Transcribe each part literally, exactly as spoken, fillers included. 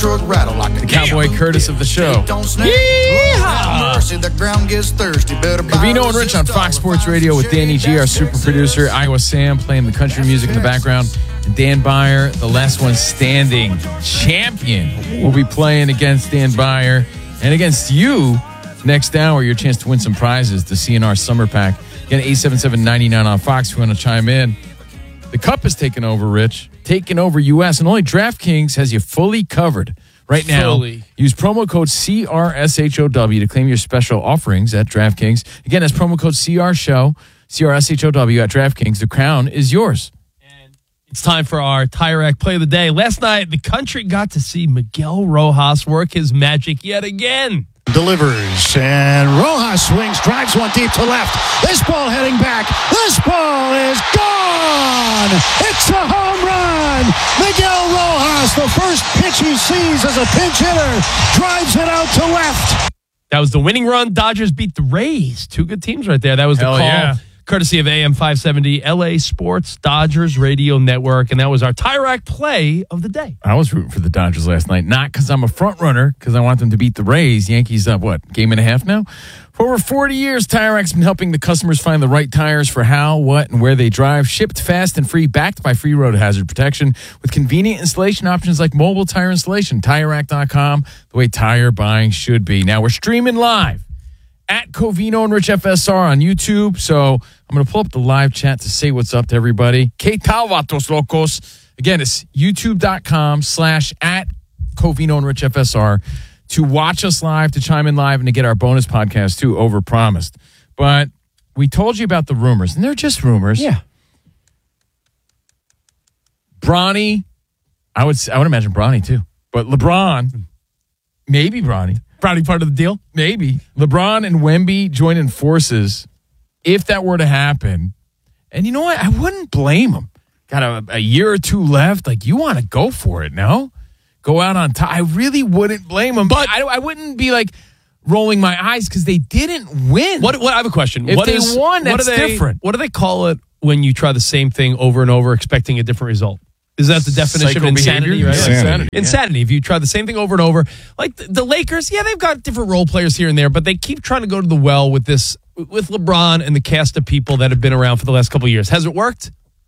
truck rattle like the Cowboy Curtis of the show. Yeehaw! Mercy, the ground gets thirsty. Covino and Rich on Fox Sports Radio with Danny G, our super producer. Iowa Sam playing the country music in the background. And Dan Byer, the last one standing champion, will be playing against Dan Byer and against you next hour. Your chance to win some prizes, the C N R Summer Pack. Again, eight seven seven, nine nine on Fox if you want to chime in. The Cup is taking over, Rich. Taking over U S, and only DraftKings has you fully covered. Right now, fully. Use promo code C R S H O W to claim your special offerings at DraftKings. Again, that's promo code C R Show, C R S H O W at DraftKings. The crown is yours. And it's time for our Tire Rack Play of the Day. Last night, the country got to see Miguel Rojas work his magic yet again. Delivers, and Rojas swings, drives one deep to left. This ball heading back. This ball is gone. It's a home run. Miguel Rojas, the first pitch he sees as a pinch hitter, drives it out to left. That was the winning run. Dodgers beat the Rays. Two good teams right there. That was the Hell call. Yeah. Courtesy of A M five seventy, L A Sports, Dodgers Radio Network. And that was our Tire Rack Play of the Day. I was rooting for the Dodgers last night, not because I'm a front runner, because I want them to beat the Rays. Yankees up, what, game and a half now? For over forty years, Tire Rack's been helping the customers find the right tires for how, what, and where they drive. Shipped fast and free, backed by free road hazard protection with convenient installation options like mobile tire installation. Tire Rack dot com, the way tire buying should be. Now, we're streaming live at Covino and Rich F S R on YouTube. So I'm going to pull up the live chat to say what's up to everybody. Que tal, vatos locos? Again, it's youtube.com slash at Covino and Rich F S R to watch us live, to chime in live, and to get our bonus podcast too, overpromised. But we told you about the rumors, and they're just rumors. Yeah. Bronny, I would I would imagine Bronny too. But LeBron, maybe Bronny. Probably part of the deal. Maybe. LeBron and Wemby joining forces, if that were to happen. And you know what? I wouldn't blame him. Got a, a year or two left. Like, you want to go for it, no? Go out on top. I really wouldn't blame him. But I, I wouldn't be, like, rolling my eyes because they didn't win. What, what? I have a question. If what they is, won, that's what they, different. What do they call it when you try the same thing over and over expecting a different result? Is that the definition of insanity, right? Insanity. Insanity. Yeah. Insanity. If you try the same thing over and over, like the, the Lakers, yeah, they've got different role players here and there, but they keep trying to go to the well with this, with LeBron and the cast of people that have been around for the last couple of years. Has it worked?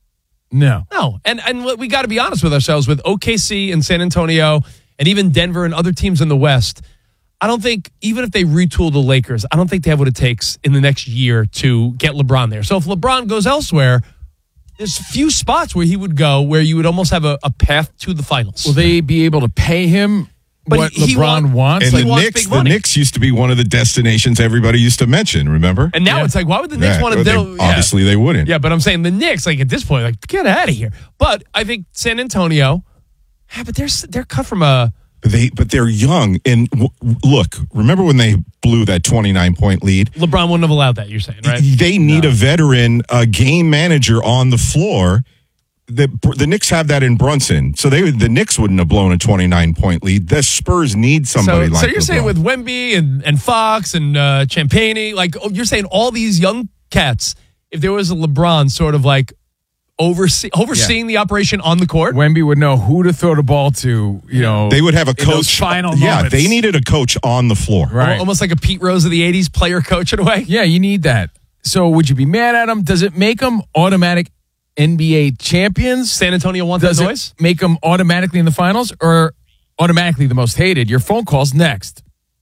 No. No. And and we got to be honest with ourselves. With O K C and San Antonio and even Denver and other teams in the West, I don't think, even if they retool the Lakers, I don't think they have what it takes in the next year to get LeBron there. So if LeBron goes elsewhere, there's few spots where he would go where you would almost have a, a path to the finals. Will they be able to pay him But what he LeBron want- wants? And Like, the wants Knicks, big the money. Knicks used to be one of the destinations everybody used to mention, remember? And now Yeah. it's like, why would the Knicks Yeah, want to well, they- do? Obviously, they wouldn't. Yeah, but I'm saying the Knicks, like at this point, like get out of here. But I think San Antonio, yeah, but they're they're cut from a. They, but they're young. And w- look, remember when they blew that twenty-nine point lead? LeBron wouldn't have allowed that. You're saying, right? They need a veteran, a game manager on the floor. The the Knicks have that in Brunson, so they the Knicks wouldn't have blown a twenty-nine point lead. The Spurs need somebody so, like so you're LeBron. saying with Wemby and, and Fox and uh, Champagny, like oh, you're saying all these young cats, if there was a LeBron sort of like oversee, overseeing the operation on the court, Wemby would know who to throw the ball to, you know. They would have a in those coach. final yeah, moments. they needed a coach on the floor. Right. almost like a Pete Rose of the eighties, player coach in a way. Yeah, you need that. So would you be mad at them? Does it make them automatic N B A champions? San Antonio wants Does that it noise? make them automatically in the finals or automatically the most hated? Your phone call's next.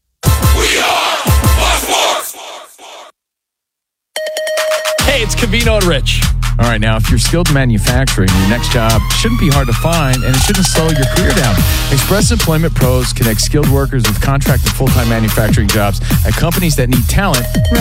Hey, it's Covino and Rich. All right, now, if you're skilled in manufacturing, your next job shouldn't be hard to find, and it shouldn't slow your career down. Express Employment Pros connect skilled workers with contract and full-time manufacturing jobs at companies that need talent